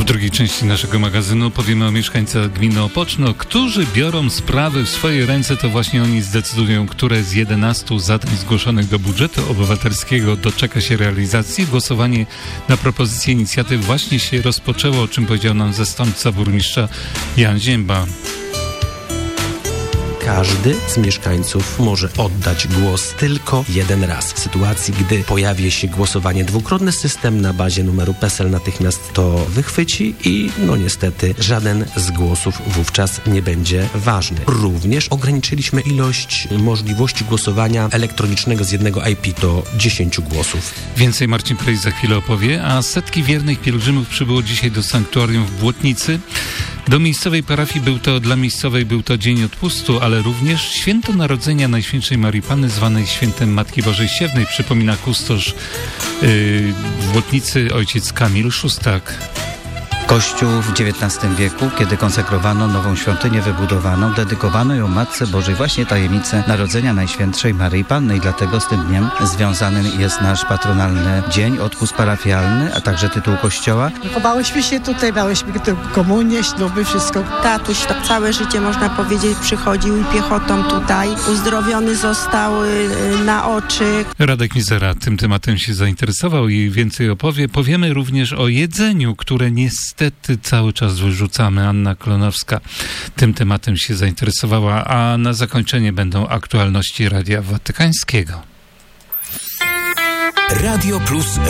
drugiej części naszego magazynu powiemy o mieszkańcach gminy Opoczno, którzy biorą sprawy w swoje ręce. To właśnie oni zdecydują, które z 11 zadań zgłoszonych do budżetu obywatelskiego doczeka się realizacji. Głosowanie na propozycję inicjatyw właśnie się rozpoczęło, o czym powiedział nam zastępca burmistrza Jan Zięba. Każdy z mieszkańców może oddać głos tylko jeden raz. W sytuacji, gdy pojawi się głosowanie dwukrotne, system na bazie numeru PESEL natychmiast to wychwyci i niestety żaden z głosów wówczas nie będzie ważny. Również ograniczyliśmy ilość możliwości głosowania elektronicznego z jednego IP do 10 głosów. Więcej Marcin Prejs za chwilę opowie, a setki wiernych pielgrzymów przybyło dzisiaj do sanktuarium w Błotnicy. Do miejscowej parafii dla miejscowej był to dzień odpustu, ale również święto Narodzenia Najświętszej Marii Panny, zwanej świętem Matki Bożej Siewnej, przypomina kustosz w Błotnicy ojciec Kamil Szustak. Kościół w XIX wieku, kiedy konsekrowano nową świątynię wybudowaną, dedykowano ją Matce Bożej, właśnie tajemnicę Narodzenia Najświętszej Maryi Panny i dlatego z tym dniem związanym jest nasz patronalny dzień, odpust parafialny, a także tytuł kościoła. Chowałyśmy się tutaj, dałyśmy komunię, śluby, wszystko. Tatuś całe życie, można powiedzieć, przychodził i piechotą tutaj. Uzdrowiony został na oczy. Radek Mizera tym tematem się zainteresował i więcej opowie. Powiemy również o jedzeniu, które niestety cały czas wyrzucamy. Anna Klonowska tym tematem się zainteresowała, a na zakończenie będą aktualności Radia Watykańskiego. Radio Plus